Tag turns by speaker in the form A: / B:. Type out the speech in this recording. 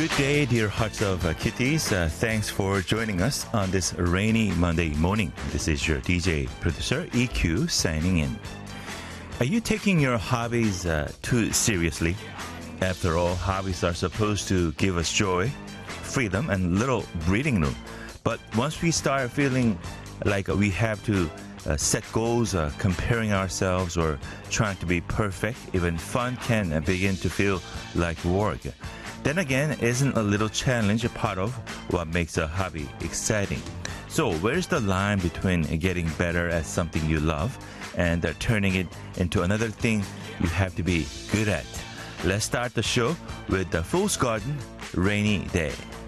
A: Good day, dear hearts of kitties. Thanks for joining us on this rainy Monday morning. This is your DJ producer EQ signing in. Are you taking your hobbies too seriously? After all, hobbies are supposed to give us joy, freedom, and little breathing room. But once we start feeling like we have to set goals, comparing ourselves, or trying to be perfect, even fun can begin to feel like work. Then again, isn't a little challenge a part of what makes a hobby exciting? So where's the line between getting better at something you love and turning it into another thing you have to be good at? Let's start the show with the Fool's Garden, Rainy Day.